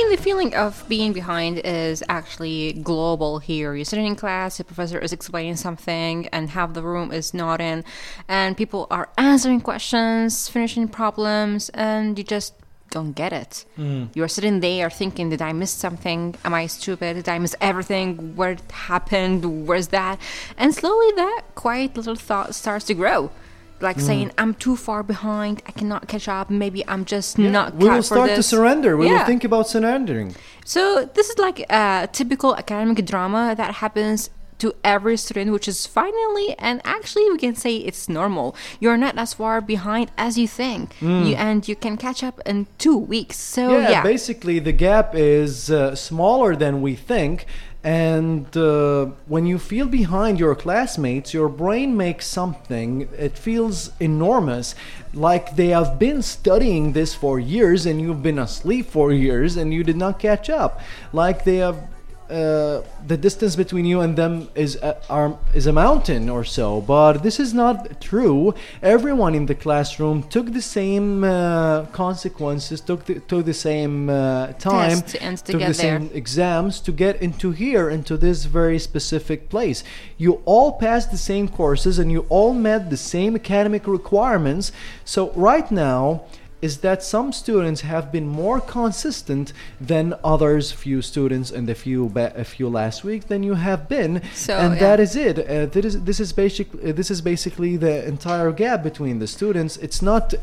mean, the feeling of being behind is actually global here. You're sitting in class, the professor is explaining something, and half the room is nodding, and people are answering questions, finishing problems, and you just don't get it. You're sitting there thinking, did I miss something? Am I stupid? Did I miss everything? What happened? Where's that? And slowly that quiet little thought starts to grow. Like saying, I'm too far behind. I cannot catch up. Maybe I'm just not We will cut for start to this. surrender. We will think about surrendering. So this is like a typical academic drama that happens to every student, which is finally, and actually we can say it's normal. You're not as far behind as you think. And you can catch up in 2 weeks. So Basically the gap is smaller than we think. And when you feel behind your classmates, your brain makes something, it feels enormous, like they have been studying this for years and you've been asleep for years and you did not catch up. Like they have the distance between you and them is a mountain or so, but this is not true. Everyone in the classroom took the same consequences, took the same time, took the same exams to get into this very specific place. You all passed the same courses and you all met the same academic requirements. So right now is that some students have been more consistent than others, few students in the few last week than you have been, and that is it. This is basically the entire gap between the students. It's not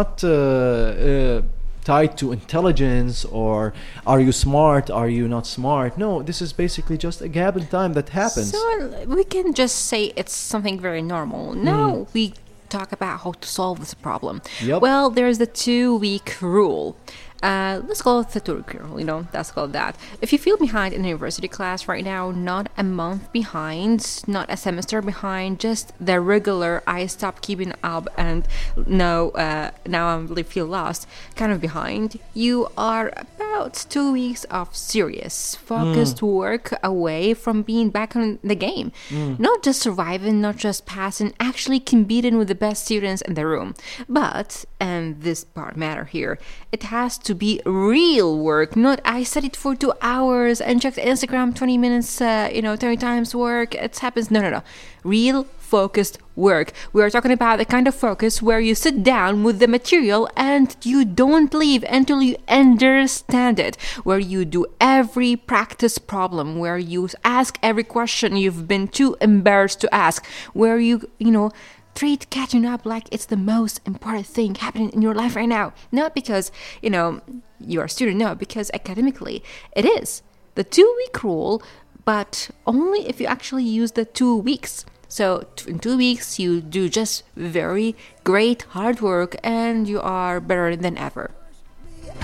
tied to intelligence or are you smart, are you not smart. No, this is basically just a gap in time that happens. So we can just say it's something very normal. Now we talk about how to solve this problem. Well, there's the 2-week rule. Let's call it the 2-week rule, that's called that. If you feel behind in a university class right now, not a month behind, not a semester behind, just the regular I stopped keeping up and now I feel lost kind of behind, you are about 2 weeks of serious, focused work away from being back in the game. Not just surviving, not just passing, actually competing with the best students in the room. But, and this part matter here, it has to be real work, not I studied for 2 hours and checked Instagram 20 minutes, 30 times work. It happens. No. Real focused work. We are talking about the kind of focus where you sit down with the material and you don't leave until you understand it, where you do every practice problem, where you ask every question you've been too embarrassed to ask, where you treat catching up like it's the most important thing happening in your life right now. Not because, you're a student, no, because academically it is. The 2-week rule, but only if you actually use the 2 weeks. So in 2 weeks, you do just very great hard work and you are better than ever.